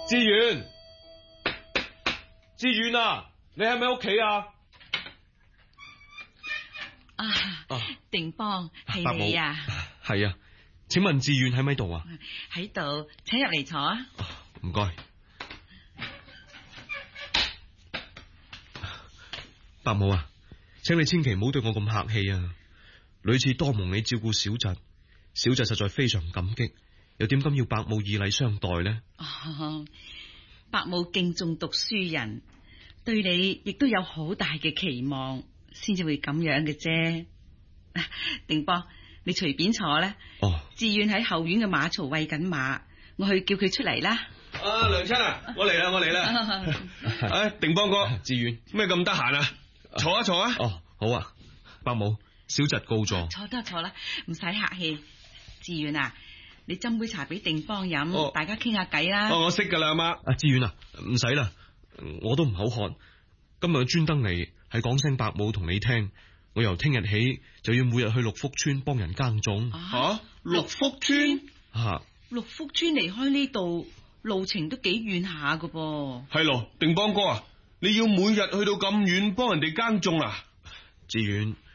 志遠，志遠啊，你係咪喺屋企啊？ 定邦係你啊？ 係啊，請問志遠喺咪度啊？ 喺度，請入嚟坐啊！ 唔該。伯母啊，請你千祈唔好對我咁客氣啊！屢次多蒙你照顧小侄，小侄實在非常感激，又點敢要伯母以禮相待呢？ 伯母敬重讀書人，對你亦都有好大嘅期望，先至會咁樣嘅啫。定邦，你隨便坐啦。志遠喺後院嘅馬槽餵緊馬，我去叫佢出嚟啦。 娘親啊，我嚟啦！定邦哥， 志遠咩咁得閒啊？坐一坐啊！ 好啊，伯母，小侄告座。 坐啦，唔使客氣。志遠啊，你斟杯茶俾定邦飲，大家傾下偈啦。 我識噶啦，阿媽。 志遠啊，唔使啦，我都唔口渴。今日專登嚟係講聲伯母同你聽，我由聽日起就要每日去六福村幫人耕種。 六福村？ 六福村離開呢度路程都幾遠下噶噃。 係咯，定邦哥啊，你要每日去到咁遠幫人哋耕種啊？ 志遠，